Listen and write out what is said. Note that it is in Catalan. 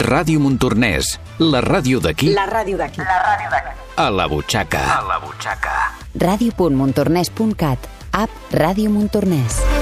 Ràdio Montornès, la ràdio d'aquí. La ràdio d'aquí. A la butxaca. Ràdio.montornès.cat. App Ràdio Montornès.